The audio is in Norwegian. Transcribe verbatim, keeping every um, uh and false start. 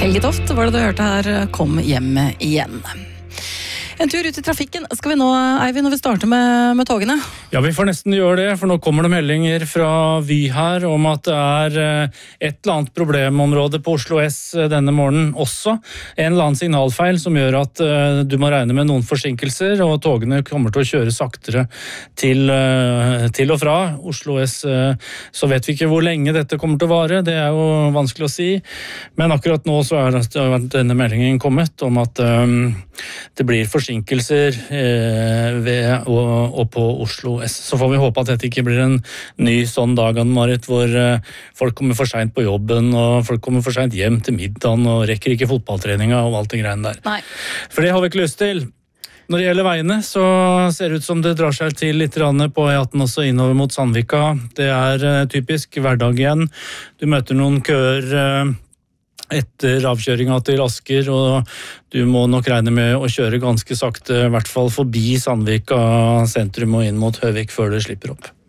Helge Toft var det du hørte her, kom hjem igjen. En tur ut i trafikken skal vi nå, Eivind, når vi starter med, med togene. Ja, vi får nesten gjøre det, for nå kommer det meldinger fra Vy her om at det er et eller annet problemområde på Oslo S denne morgenen også. En eller annen signalfeil som gjør at du må regne med noen forsinkelser, og togene kommer til å kjøre saktere til, til og fra Oslo S. Så vet vi ikke hvor lenge dette kommer til å vare, det er jo vanskelig å si. Men akkurat nå så er denne meldingen kommet om at det blir forsinkelser ved og, og på Oslo S. Så får vi håpe at dette ikke blir en ny sånn dag, Anne-Marit, hvor folk kommer for sent på jobben, og folk kommer for sent hjem til middagen, og rekker ikke fotballtreninga og alt det greiene der. Nei. For det har vi ikke lyst til. Når det gjelder veiene, så ser det ut som det drar seg til litt på E atten også innover mot Sandvika. Det er typisk hverdag igjen. Du møter noen køer etter avkjøringa til Asker, og du må nok regne med å kjøre ganske sakte, i hvert fall forbi Sandvika sentrum og inn mot Høvik før det slipper opp.